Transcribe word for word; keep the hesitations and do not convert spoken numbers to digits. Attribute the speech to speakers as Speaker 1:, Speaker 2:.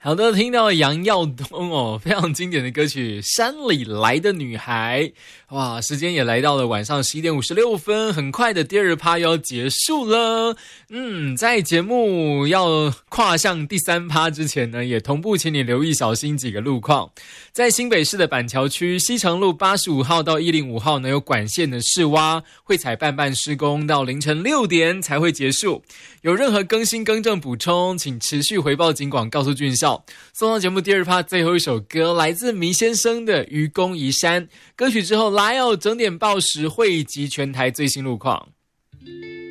Speaker 1: 好的，听到杨耀东哦，非常经典的歌曲《山里来的女孩》。哇，时间也来到了晚上十一点五十六分，很快的第二趴要结束了。嗯，在节目要跨向第三趴之前呢，也同步请你留意小心几个路况。在新北市的板桥区西城路八十五号到一零五号呢，有管线的试挖，会采半半施工，到凌晨六点才会结束。有任何更新更正补充，请持续回报警广告诉俊孝。送到节目第二趴最后一首歌，来自迷先生的《愚公移山》。歌曲之后来哦，整点报时汇集全台最新路况。